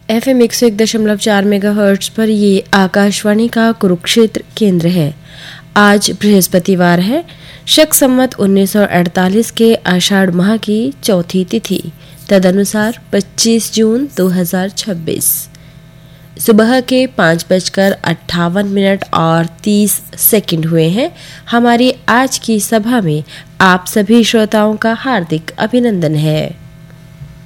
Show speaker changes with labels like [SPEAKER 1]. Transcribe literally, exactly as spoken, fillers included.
[SPEAKER 1] F M एक सौ एक दशमलव चार मेगा हर्ट्ज पर ये आकाशवाणी का कुरुक्षेत्र केंद्र है। आज बृहस्पतिवार है, शक संवत उन्नीस सौ अड़तालीस के आषाढ़ माह की चौथी तिथि, तदनुसार पच्चीस जून दो हज़ार छब्बीस। सुबह के पाँच बजकर अट्ठावन मिनट और तीस सेकंड हुए हैं। हमारी आज की सभा में आप सभी श्रोताओं का हार्दिक अभिनंदन है।